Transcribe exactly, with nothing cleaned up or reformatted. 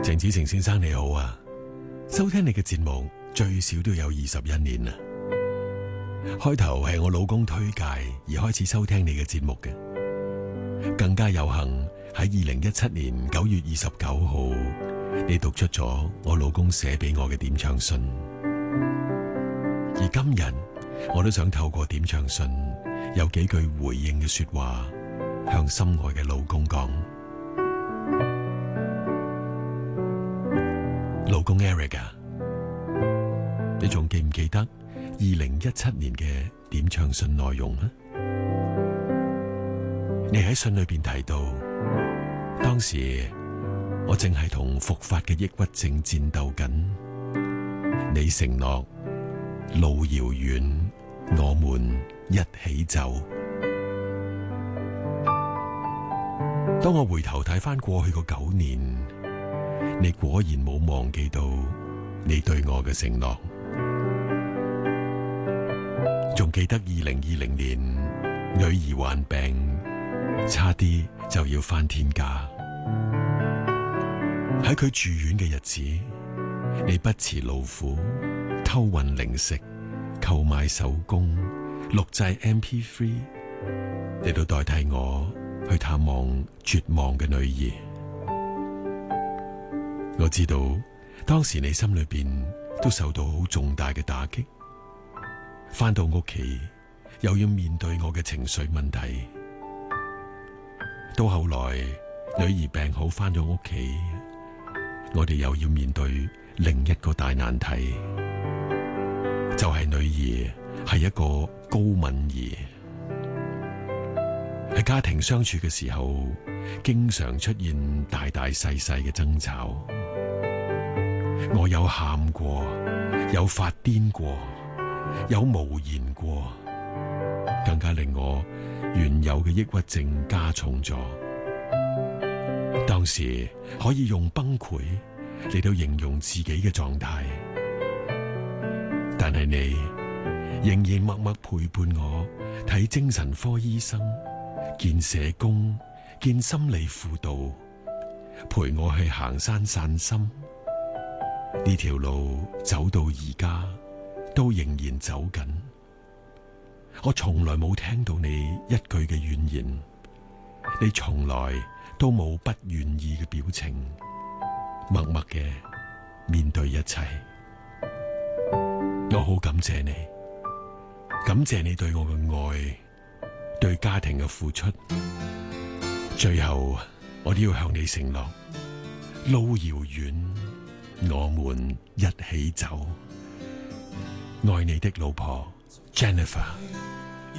鄭子誠先生你好啊，收聽你嘅節目最少都有二十一年啦。開頭係我老公推介而開始收聽你嘅節目嘅，更加有幸喺二零一七年九月二十九號，你讀出咗我老公寫俾我嘅點唱信。而今日我都想透過點唱信，有幾句回應嘅說話，向心愛嘅老公講。老公 Eric 啊，你仲記唔記得二零一七年嘅點唱信內容啊？你喺信裏邊提到，當時我正係同復發嘅抑鬱症戰鬥緊，你承諾路遙遠，我們一起走。當我回頭睇返過去個九年，你果然冇忘記到你對我嘅承諾，仲記得二零二零年女兒患病，差啲就要返天家。喺佢住院嘅日子，你不辭勞苦，偷運零食，購買手工，錄製 M P 三，嚟到代替我去探望絕望嘅女兒。我知道當時你心裏邊都受到好重大嘅打擊，返到屋企又要面對我嘅情緒問題。到後來女兒病好返咗屋企，我哋又要面對另一個大難題，就係女兒係一個高敏兒，喺家庭相處嘅時候，經常出現大大細細嘅爭吵。我有喊過，有發癲過，有無言過，更加令我原有嘅抑鬱症加重咗。當時可以用崩潰嚟到形容自己嘅狀態，但係你仍然默默陪伴我睇精神科醫生，見社工，見心理輔導，陪我去行山散心。呢條路走到而家都仍然走緊，我從來冇聽到你一句嘅怨言，你從來都冇不願意嘅表情，默默嘅面對一切。我好感謝你，感謝你對我嘅愛，對家庭嘅付出。最後我都要向你承諾，路遙遠，我們一起走。愛你的老婆 Jennifer。